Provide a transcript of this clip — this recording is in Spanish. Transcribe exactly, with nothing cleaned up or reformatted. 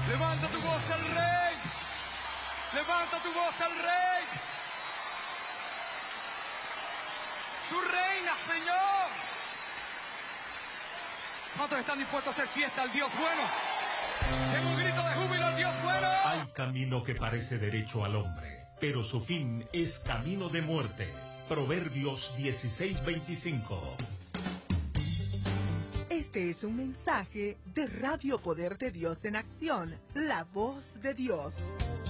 Levanta tu voz al Rey. Levanta tu voz al Rey. Tú reinas, Señor. ¿Cuántos están dispuestos a hacer fiesta al Dios bueno? Tengo un grito de júbilo al Dios bueno. Hay camino que parece derecho al hombre, pero su fin es camino de muerte. Proverbios dieciséis veinticinco. Este es un mensaje de Radio Poder de Dios en Acción, la voz de Dios.